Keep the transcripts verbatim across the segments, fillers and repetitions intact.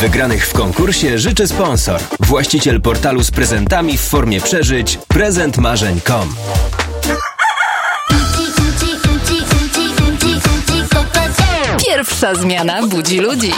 Wygranych w konkursie życzy sponsor. Właściciel portalu z prezentami w formie przeżyć prezent marzeń kropka com. Pierwsza zmiana budzi ludzi.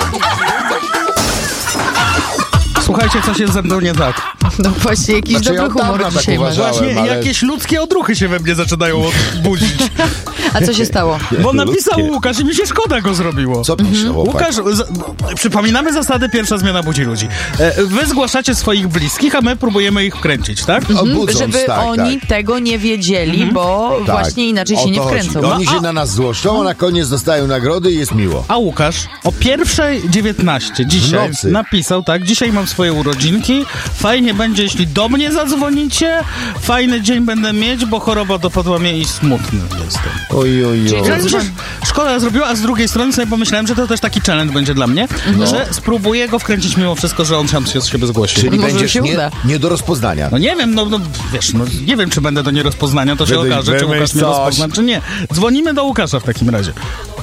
Słuchajcie, coś jest ze mną nie tak. No właśnie, jakiś Znaczy, dobry ja humor tak dzisiaj masz. uważałem. Właśnie ale- jakieś ludzkie odruchy się we mnie zaczynają budzić. A co się stało? Bo napisał Łukasz i mi się szkoda go zrobiło. Co pisze chłopak? Łukasz, z, przypominamy zasady pierwsza zmiana budzi ludzi. E, wy zgłaszacie swoich bliskich, a my próbujemy ich wkręcić, tak? Obudząc, Żeby tak, oni tak. tego nie wiedzieli, bo Tak. właśnie inaczej O się to nie chodzi. wkręcą. Oni się na nas złoszczą, a na koniec dostają nagrody i jest miło. A Łukasz o pierwszej dziewiętnaście dzisiaj W nocy. napisał, tak, dzisiaj mam swoje urodzinki, fajnie będzie, jeśli do mnie zadzwonicie, fajny dzień będę mieć, bo choroba dopadła mnie i smutny jestem. Oj, oj, I oj. mi się szkoda zrobiła, a z drugiej strony sobie pomyślałem, że to też taki challenge będzie dla mnie, że spróbuję go wkręcić mimo wszystko, że on sam się z siebie zgłosił. Czyli Może będziesz się nie, uda. nie do rozpoznania. No nie wiem, no, no wiesz, no nie wiem, czy będę do nierozpoznania, to się Wymyśl- okaże, czy wymyśl Łukasz mnie coś. rozpozna, czy nie. Dzwonimy do Łukasza w takim razie.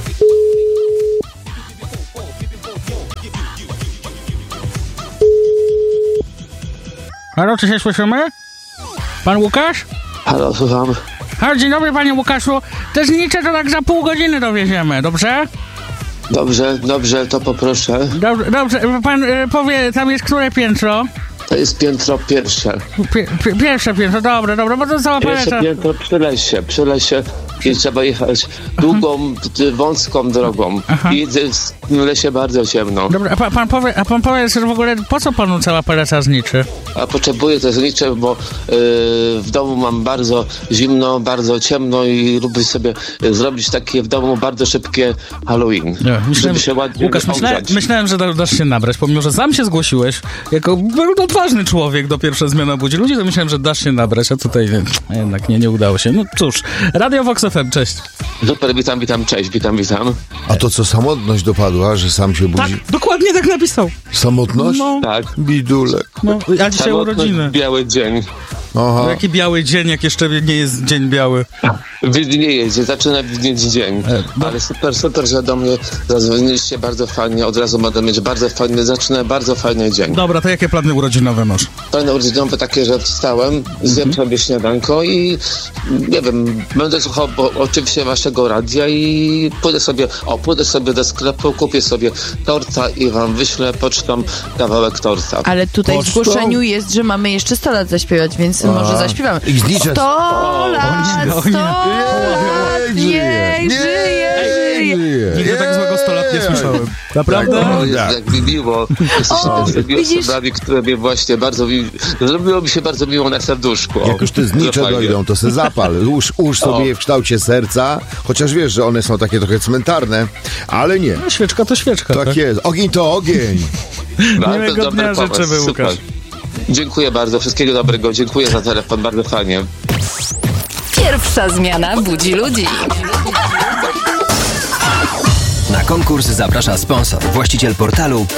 Halo, czy się słyszymy? Pan Łukasz? Halo, słucham. Halo, dzień dobry, panie Łukaszu. Te znicze to tak za pół godziny dowieziemy, dobrze? Dobrze, dobrze, to poproszę. Dobrze, dobrze. Pan y, powie, tam jest które piętro? To jest piętro pierwsze. Pi- pi- pierwsze piętro, dobra, dobra, bo to cała Pierwsze paleta. piętro przy lesie, przy lesie i trzeba jechać długą, d- wąską drogą. I jest w lesie bardzo ciemno. Dobra, a pa, pan powie, a pan powie, że w ogóle po co panu cała paleta zniczy? A potrzebuję te znicze, bo yy, w domu mam bardzo zimno, bardzo ciemno i lubię sobie y, zrobić takie w domu bardzo szybkie Halloween. Nie, myślałem, żeby się ładnie Łukasz, myślałem, ogrzać. myślałem, że da- dasz się nabrać, pomimo, że sam się zgłosiłeś jako odważny człowiek do pierwszej zmiany budzi ludzi, to myślałem, że dasz się nabrać, a tutaj nie, jednak nie, nie udało się. No cóż, Radio Vox F M, cześć. Super, witam, witam, cześć, witam, witam. A to co, samotność dopadła, że sam się Tak, budzi? dokładnie tak napisał. Samotność? No, Tak. Bidulek. no, a dzisiaj Samotność, urodziny. biały dzień. Aha. Jaki biały dzień, jak jeszcze nie jest dzień biały. Widnieje, zaczyna widnieć dzień. Ale super, super, że do mnie zadzwoniliście bardzo fajnie. Od razu będę mieć bardzo fajny, zaczyna bardzo fajny dzień. Dobra, to jakie plany urodzinowe masz? Fajne urodzinowe takie, że wstałem, zjem sobie śniadanko i nie wiem, będę słuchał bo, oczywiście waszego radia i pójdę sobie, o, pójdę sobie do sklepu, kupię sobie torta i wam wyślę pocztą kawałek torta. Ale tutaj w Pocztą? zgłoszeniu jest, że mamy jeszcze sto lat zaśpiewać, więc może zaśpiewamy. I znicze- sto lat, oni- sto lat, niech żyje, żyje. Nigdy tak złego sto lat nie słyszałem. Tak, Naprawdę? o, jest, Tak. jak mi miło. Jesteście O, też tymi widzisz? osobami, które mnie właśnie bardzo mi, zrobiło mi się bardzo miło na serduszku. O, Jak już te znicze fajnie. dojdą, to se zapal. Ułóż, ułóż sobie je w kształcie serca, chociaż wiesz, że one są takie trochę cmentarne, ale nie. No, świeczka to świeczka. Tak jest. Ogień to ogień. Bardzo Miłego dobry dnia pomysł, życzymy, super. Łukasz. Dziękuję bardzo, wszystkiego dobrego, dziękuję za telefon, bardzo fajnie. Pierwsza zmiana budzi ludzi. Na konkurs zaprasza sponsor. Właściciel portalu